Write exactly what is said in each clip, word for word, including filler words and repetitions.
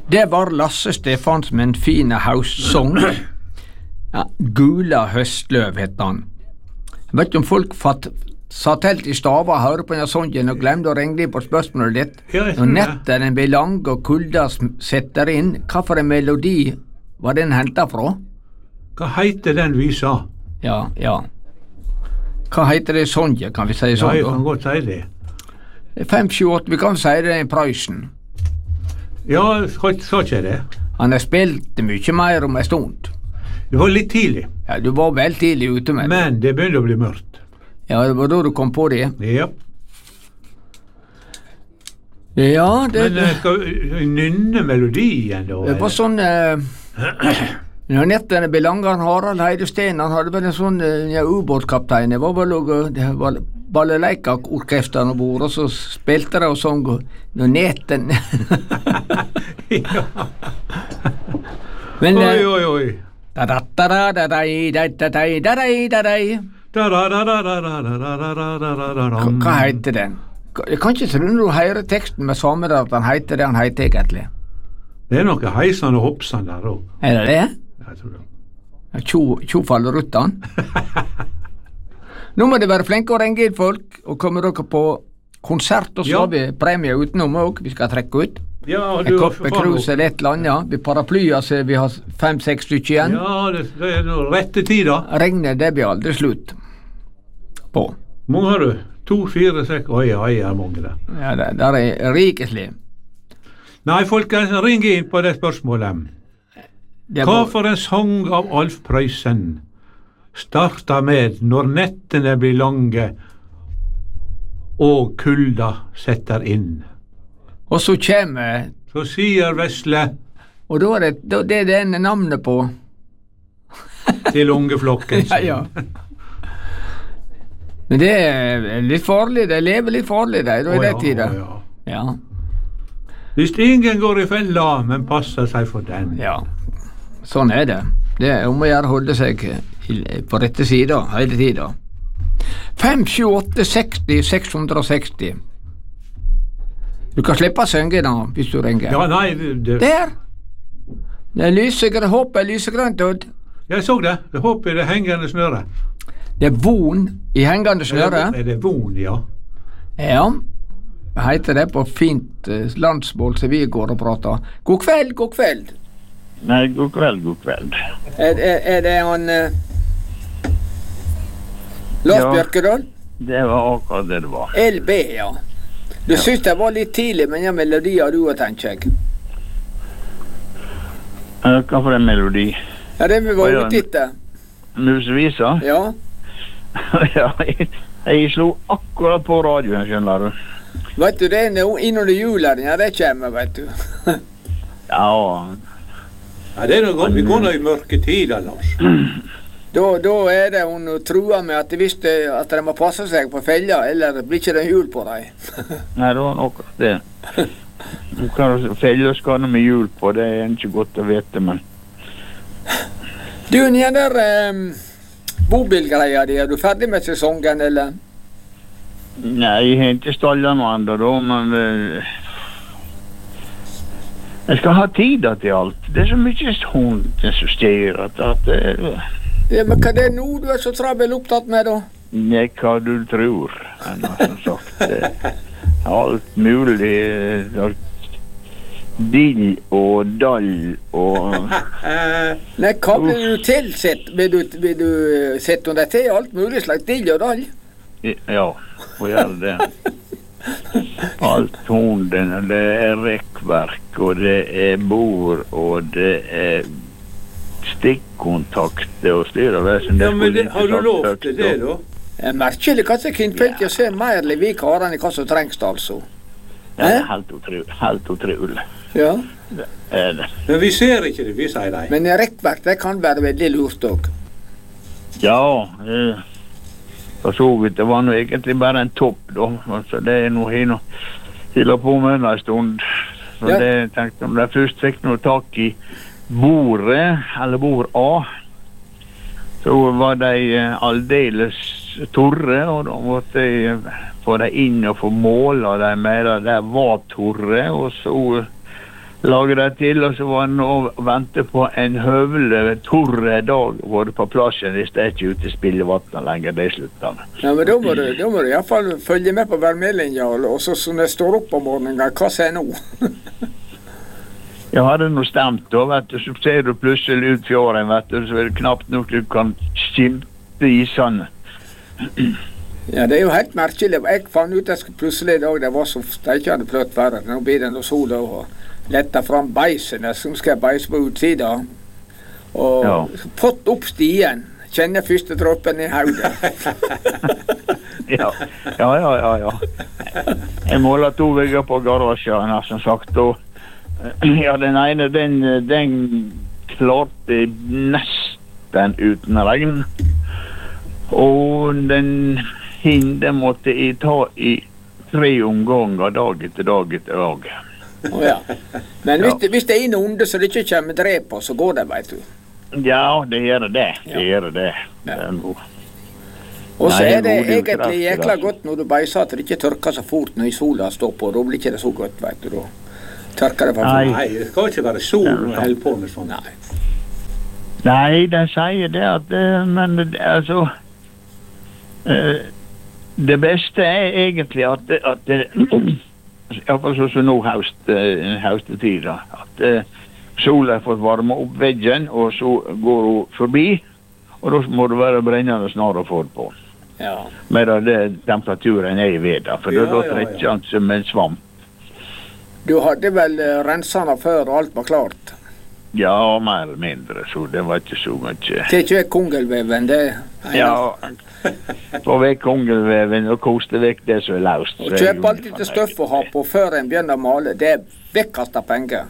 Det var Lasse Stefansen med en fin haussong. Ja, Gula høstløv heter han. Jeg vet ikke om folk fatt, satt helt i stava og hørte på denne songen og glemte å ringe på spørsmålet ditt. Ja, Når nettene blir lange og kulda setter inn, hva for en melodi var den hentet fra? Hva heter den visa? Ja, ja. Hva heter det songen, kan vi si sånn? Ja, jeg kan godt si det. fem sju åtte, vi kan si det i Prøysen. Ja, sa ikke det. Han har spilt mye mer om en stund. Det var litt tidlig. Ja, du var vel tidlig ute med det. Men det begynte å bli mørkt. Ja, det var da du kom på det. Ja. Ja, det... Men jeg skal nynne melodien da. Det var sånn... Eh, når nettene ble langere enn Harald Heidesteen, han hadde vel en sånn ja, ubåtkaptein. Det var vel også, det var balleleikorkesteren og bord, og så spilte det og sånn, når neten... Ja. Men, oi, oi, oi. Hva heter den? Jeg kan ikke tro når du hører teksten med samme der at han heter det han heter egentlig. Det er noe heisan og hoppsan der også. Er det det? Jeg tror det. Tjo, tjo faller ruttan. Nå må de være flinke å ringe inn folk, og kommer dere på konsert, og så Ja. har vi premie utenom også, vi skal trekke ut. Ja, En du kopp med krus eller et eller annet, vi paraplyer så vi har fem-seks stykker igjen. Ja, det, det er noe rette tid da. Regnet, det blir aldri slutt på. Mange har du? To, fire, seks, oi, oi, er mange der. Ja, det, der er rikeslig. Nei, folkens, ring inn på det spørsmålet. Det Hva var- for en sang av Alf Prøysen starta med når nettene blir lange og kulda setter inn? Og så kommer, Så sier vesle og da er det, da, det er denne navnet på. til ungeflokken Ja, ja. Men det er litt farlig, det lever litt farlig det, da i Å, det ja, tider. å, ja. Ja, Hvis ingen går i fella, men passer seg for den. ja. Sånn er det. Det er om å gjøre å holde seg i- på rette sida hele tida. fem sju åtte seksti seks hundre og seksti. Du kan slippe å synge da, hvis du ringer. Ja, nei, det, Der! Det er lysegrønt, håpet er lysegrønt, Odd. jeg så det. Det håper jeg det hengende snøret. Det er von i hengende snøre. Er det von, ja? Ja, det heter det på fint eh, landsmål som vi går og prater. God kveld, god kveld. Nei, god kveld, god kveld. Er, er, er det han uh, Lars Ja. Bjørkedal? Det var akkurat det det var. L B, ja. Du synes det var litt tidlig med den melodien du har tenkt seg. Eh, Hva for en melodi? Ja, det vi var Å, ja. ute etter. Musevisa? Ja. Ja, jeg, jeg slo akkurat på radioen, skjønner du. Vet du, det er nå innunder jula, ja, det kommer, vet du. Ja, Ja, det er noe godt. Vi går nå i mørke tider, Lars. Da, da er det hun truer med at hvis det, at de må passe seg på fella, eller blir ikke det jul på dem. nei, det var akkurat det. Feller skal ha med hjul på, det er ikke godt å vite, men... Du, den der um, bobilgreia di, er du ferdig med sesongen, eller? Nei, jeg har ikke stallet noe andre da, men... eh, Jeg skal ha tid til alt. Det er så mye sånt som styrer at... at eh, Ja, men hva er det nå du er så trabel opptatt med, da? det er hva du tror, enn som sagt. eh, Alt mulig. eh, Dill og dall og... Nei, hva blir du tilsett? Vil du, vil du eh, sette deg til alt mulig slags dill og dall? Ja, få gjøre det. Alt hunden, det er rekkverk, og det er bord, og det er stikkontakter og styr og vesen. Ja, men det, har du lov til det, da? Det er merkelig hva som kvinnfolk ser mer liv i karene enn hva som trengs, altså. Det er helt utrolig. Helt utrolig. Ja. Det er det. Men vi ser ikke det, vi sier nei. Men rekkverk, det kan være veldig lurt òg. Ja, eh, for så vidt, det var nå egentlig bare en topp, da. Altså, det er noe jeg holder på med en stund. Så Ja. det jeg tenkte om jeg først fikk noe tak i bordet, eller bord A, så var de eh, aldeles torre, og da måtte jeg få dem inn og få måle dem med det. Det var torre, og så lage det til, og så var han og vente på en høvelig torre dag, var det på plassen, hvis det er ikke ute i spillevattnet lenger, det slutter med. Ja, men da må du, da må du i hvert fall følge med på værmeldingen, og så når jeg står opp om morgenen, hva sier nå? Jeg hadde noe stemt da, vet du, så ser du plutselig ut fjorden, vet du, så er det knapt nok du kan skimte isene. Ja, det er jo helt merkelig. Jeg fant ut at plutselig i dag det var så steikende pløtt været. Nå blir det noe sol og lette fram beisen, så skal jeg beise på utsida. Og Ja. fått opp stien. Kjenner første droppen i hodet. Ja, ja, ja, ja, ja. Jeg måler to vegger på garasjen, som sagt, og ja, den ene, den, den klarte nesten uten regn. Og den hinde måtte jeg ta i tre omganger dag etter dag etter dag. Oh, ja. Men hvis, Ja. det, hvis det er en onde så det ikke kommer drep på, så går det, vet du. Ja, det gjør det. Ja. Det gjør det. Ja. Det er noe. Og så Nei, er det det går jo egentlig kraftig, jækla altså. godt når du beiser at det ikke tørker så fort når sola står på. Da blir ikke det så godt, vet du. Da tørker det for Nei. fort. Nei, det skal ikke være sol når jeg holder på med sånn. Nei. Nei, de sier det at eh, Men det- altså eh, Det beste er egentlig at, at det iallfall sånn som nå høst, eh, høstetid, da, at eh, sola har fått varme opp veggen, og så går hun forbi, og da må det være brennende snart å få det på. Ja. Medan det temperaturen er i veda, for Ja, da, da ja, trekker ja. han som en svamp. Du hadde vel uh, rensene før og alt var klart? Ja, mer eller mindre, så det var ikke så mye. Det er ikke kongelveven, det er Ja, få vekk kongelveven og koste vekk det som er løst. Og kjøp alltid til støff å ha på før en begynner å male. Det er vekkasta penger.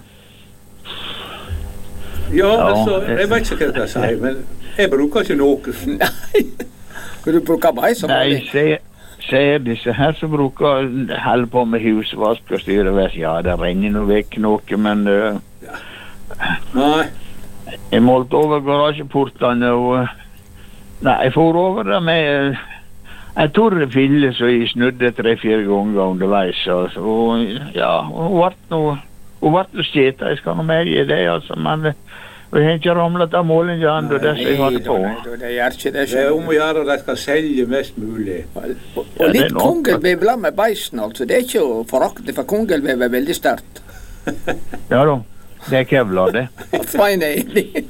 Ja, Ja, altså, det- jeg vet ikke hva jeg sier, men jeg bruker ikke noe. Men du bruker beis som Nei, vanlig. se, se disse her som bruker holde på med husvask og styre vest. Ja, det renner noe vekk noe, men uh, Nei, jeg målte over garasjeportene og uh, nei, jeg for over det med uh, en torre fille så jeg snudde tre-fire ganger underveis. Og, så, og ja, hun ble noe hun ble noe skjeta, jeg skal nå medgi det, altså, men uh, vi har ikke ramlet av målingen og det som jeg hadde på. Nei, da, det gjør ikke det. det er om å gjøre at jeg skal selge mest mulig. Og, og Ja, det er litt nok. kongelvev la med beisen, altså. Det er ikke å forakte, for kongelvev er veldig sterkt. Ja da, det er kevlar det. Svein er enig.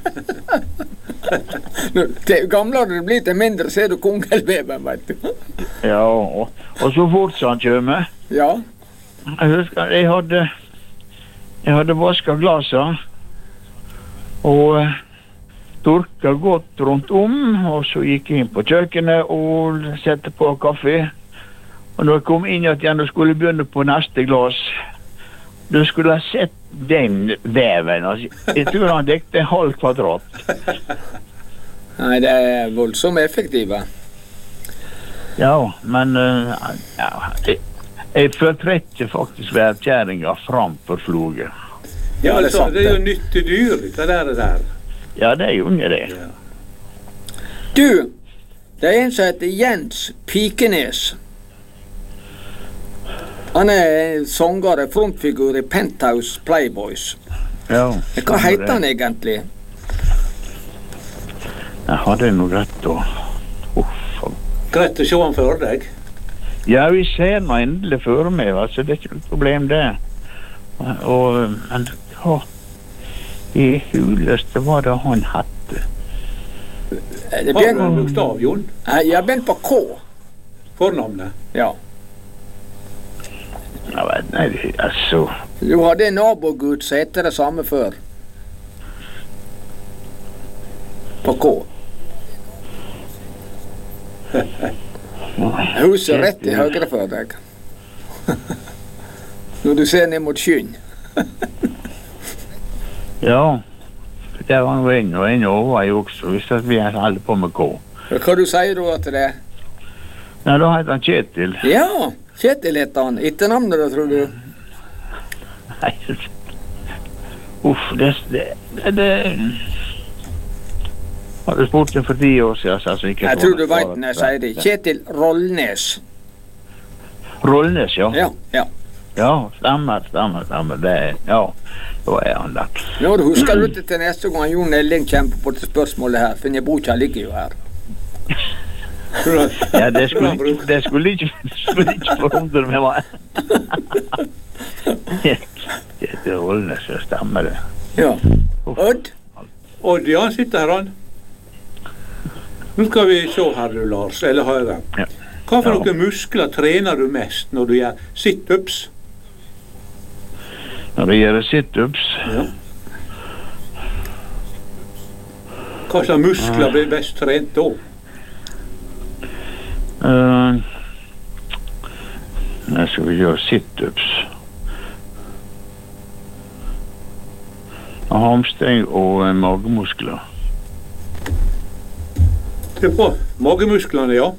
Når- Til gamlere det blir, til mindre ser du kongelveven, vet du. Ja, og, og så fort som han kommer. Ja. Jeg husker, jeg hadde, jeg hadde vasket glasset, og uh, torka godt rundt om, og så gikk jeg inn på kjøkkenet og sette på kaffe. Og når jeg kom inn igjen og skulle begynne på neste glas, du skulle ha sett den veven. Altså, jeg tror han dekte en halv kvadrat. Nei, det er voldsomt effektive. Ja, men uh, ja, jeg, jeg fortrekker faktisk værkjæringa framfor floget. Ja, Ja, det er altså, sant, det er jo det. nyttig dyr, det der det der. Ja, det er jo ikke det. Ja. Du, det er en som heter Jens Pikenes. Han er sanger, frontfigur i Penthouse Playboys. Ja, Hva heter han egentlig? Jeg hadde noe rett da. Uff. Greit å se han for deg. Ja, vi ser nå endelig for meg, altså det er ikke noe problem det. Og, men hva i huleste var det han hadde? Det Har du en begynner, bokstav, Jon? Nei, jeg begynner på K. Fornavnet? Ja. Jeg vet, nei, det- altså, Du hadde en nabogud som heter det samme før. På K. Huset er rett til høyre for deg. Når du ser ned mot skyen. ja, det var noe inn og inn over jeg også, hvis at vi holder på med K. Hva du sier du til det? Nei, da heter han Kjetil. Ja, Kjetil heter han. Etternavnet da, tror du? Nei, uff, det, det, det, det hadde spurt det for ti år siden, så altså ikke Jeg tror du veit når jeg sier det. Kjetil Rollnes. Rollnes, ja. Ja, ja. Ja, stemmer, stemmer, stemmer. Det, ja, da er han der. Nå du husker du det til neste gang Jon Elling kjemper på det spørsmålet her, for jeg bor ikke ligger jo her. Ja, det skulle, det skulle ikke, skulle ikke forundre meg meg. Det er rollene så stemmer det. Ja. Odd? Odd, ja, han sitter her, han. Nå skal vi se her, du, Lars, eller høre. Ja. Hva for Ja. noen muskler trener du mest når du gjør sit-ups? Når det gjør sit-ups, Ja. Hva slags muskler blir best trent da? uh, når skal vi gjøre sit-ups, hamstring og eh, magemuskler. Det er bra. Magemusklene, ja.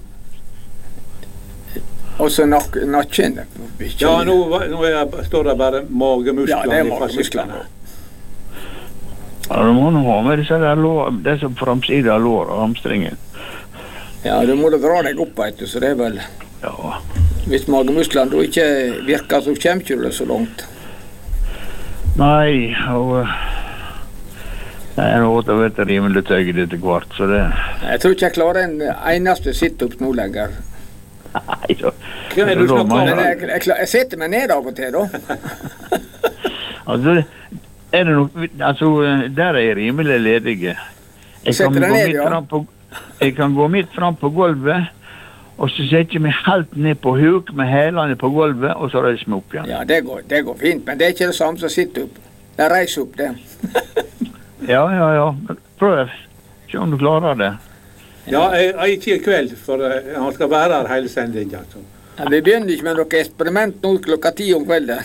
Og så nak nakkene. Ja, nå, var- nå er jeg, står det bare magemusklene. Ja, det er i magemusklene. fasciklene. Ja, du må nå ha med disse der lår, disse framsida lår og hamstringen. Ja, du må da dra deg opp, vet du, så det er vel... Ja. Hvis magemusklene da ikke virker, så kommer ikke du så langt. Nei, og eh, det er noe å vite rimelig tøyget etter hvert, så det... Jeg tror ikke jeg klarer en eneste sit-up nå lenger. Nei, da. Hva er det du snakker om? Men jeg, jeg, klar- jeg setter meg ned av og til, da. Altså, er det nok, altså, der er jeg rimelig ledige. Jeg Setter kan, deg gå ned, midt ja. fram på, jeg kan gå midt fram på gulvet, og så setter jeg meg helt ned på huk med hælene på gulvet, og så reiser jeg meg opp igjen. Ja, det går, det går fint, men det er ikke det samme som sit-up. Jeg reiser opp det. Ja, ja, ja. Prøv. Se om du klarer det. Ja, jeg, jeg ikke i kveld, for eh, han skal være her hele sendingen. Altså. Ja, vi begynner ikke med noe eksperiment nå klokka ti om kvelden.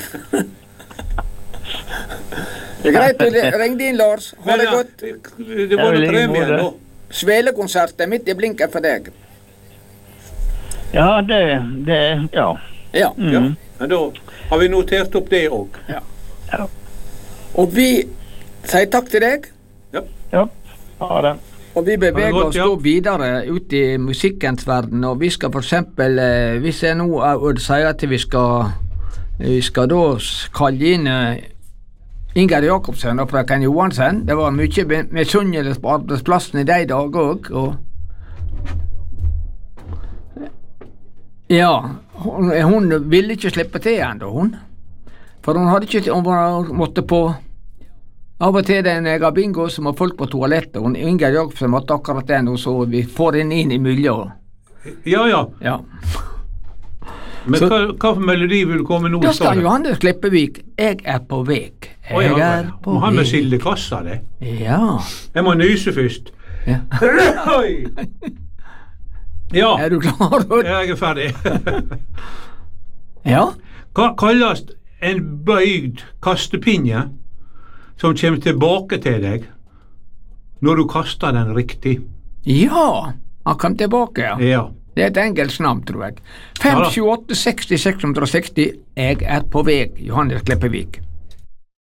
Det er greit du ringte inn, Lars. Ha Men det ja, godt. det var Ja, noe i like premie måte. nå. Svelekonserten er midt i blinken for deg. Ja, det, det, ja. Ja. Mm. Ja, men da har vi notert opp det òg. Ja. Og vi sier takk til deg. Ja, ha det. Og vi beveger godt, oss ja. da videre ut i musikkens verden, og vi skal for eksempel, eh, hvis jeg nå eh, Odd sier at vi skal, vi skal da s- kalle inn eh, Ingar Jakobsen og frøken Johansen. Det var mye misunnelse på arbeidsplassen i de dager òg, og ja, hun, hun ville ikke slippe til ennå, hun. For hun hadde ikke Hun var- måtte på Av og til når jeg har bingo, så må folk på toalettet. Og Ingar Jakobsen måtte akkurat det nå, så vi får henne inn i miljøet. Ja, ja. Ja. Men Så- hva, hva for melodi vil komme nå? Da står skal det? Johannes Kleppevik 'Jeg er på veg'. Å, Jeg ja, er på må han med veg. sildekassa, det? Ja. Jeg må nyse først. ja. Oi! Ja, Er du klar? Odd? jeg er ferdig. Ja. Hva kalles en bøyd kastepinne som kommer tilbake til deg når du kaster den riktig? Ja, han kom tilbake, ja. Ja. Det er et engelsk navn, tror jeg. fem Ja da. sju åtte seksti seks hundre og seksti. Jeg er på veg. Johannes Kleppevik.